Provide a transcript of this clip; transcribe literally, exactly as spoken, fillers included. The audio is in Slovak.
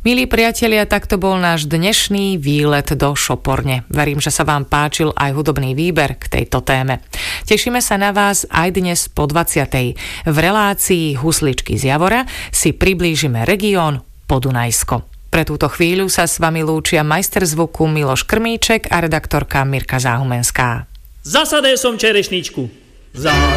Milí priatelia, takto bol náš dnešný výlet do Šoporne. Verím, že sa vám páčil aj hudobný výber k tejto téme. Tešíme sa na vás aj dnes po dvadsiatej V relácii Husličky z Javora si priblížime región Podunajsko. Pre túto chvíľu sa s vami lúčia majster zvuku Miloš Krmíček a redaktorka Mirka Záhumenská. Zasadé som čerešničku. Za